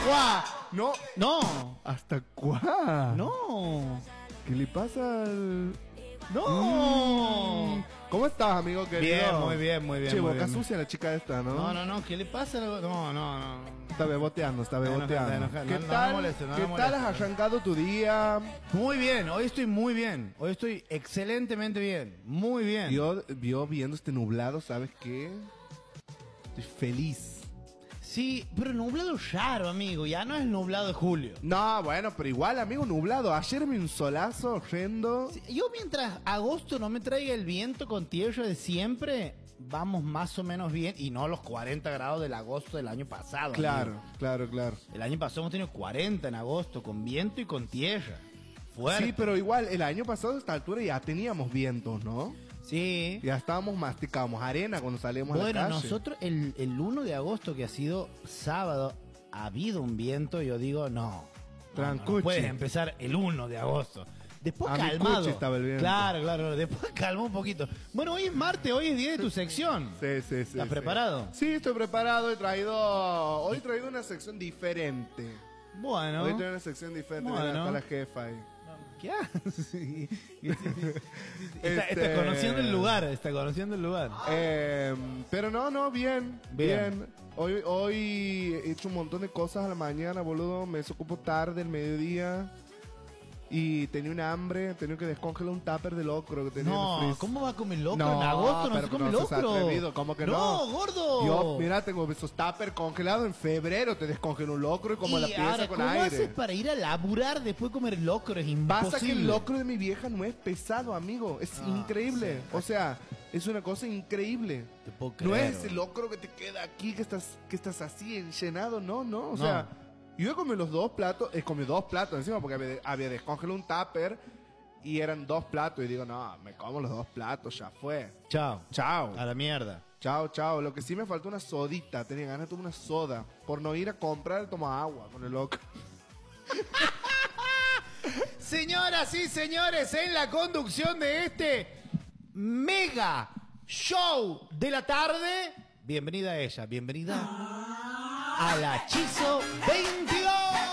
cuá? No. No. ¿Hasta cuá? No. ¿Qué le pasa al...? No. ¿Cómo estás, amigo querido? Bien, muy bien, muy bien. Che, muy boca bien. sucia la chica esta, ¿no? No. ¿Qué le pasa? No. Está beboteando, está beboteando. Está enojada. ¿Qué No tal? me moleste, no ¿Qué me tal moleste. has arrancado tu día? Muy bien, hoy estoy muy bien. Hoy estoy excelentemente bien. Muy bien. Vio viendo este nublado, ¿sabes qué? Estoy feliz. Sí, pero nublado raro, amigo. Ya no es nublado de julio. No, bueno, pero igual, amigo, nublado. Ayer me un solazo horrendo. Sí, yo mientras agosto no me traiga el viento con tierra de siempre, vamos más o menos bien. Y no los 40 grados del agosto del año pasado. Claro, amigo. claro. El año pasado hemos tenido 40 en agosto, con viento y con tierra. Fuerte. Sí, pero igual, el año pasado a esta altura ya teníamos vientos, ¿no? Sí. Ya estábamos, masticábamos arena cuando salíamos a Bueno, la calle. nosotros el 1 de agosto, que ha sido sábado, ha habido un viento. Yo digo, no. Trancuchi. Puedes empezar el 1 de agosto. Después A mi calmado. cuchi estaba el viento. Claro. Después calmó un poquito. Bueno, hoy es martes, hoy es día de tu sección. Sí. ¿Estás preparado? Sí, estoy preparado. Hoy traigo una sección diferente. Bueno. Hoy traigo una sección diferente. Bueno. Mira, está la jefa ahí. ¿Qué haces? Está conociendo el lugar, Pero no, bien. Bien. Hoy he hecho un montón de cosas a la mañana, boludo. Me desocupo tarde, el mediodía. Y tenía un hambre, tenía que descongelar un tupper de locro que tenía en el No, freezer. ¿cómo va a comer locro? No, En agosto no pero se come no seas locro. atrevido, ¿cómo que no? No, gordo. Yo, mira, tengo esos tupper congelados en febrero, te descongelo un locro y como la pieza ahora, con ¿cómo aire. haces para ir a laburar después de comer locro? Es imposible. Pasa que el locro de mi vieja no es pesado, amigo. Es increíble. sí. O sea, es una cosa increíble. Te puedo No creer. es el locro que te queda aquí, que estás así enllenado, no. O No. sea, yo he comido los dos platos, encima porque había descongelado un tupper y eran 2 platos. Y digo, no, me como los 2 platos, ya fue. Chao. Chao. A la mierda. Chao. Lo que sí me faltó una sodita. Tenía ganas de tomar una soda. Por no ir a comprar, toma agua con el loco. Señoras y señores, en la conducción de este mega show de la tarde, bienvenida a ella, bienvenida a la Chizo 22.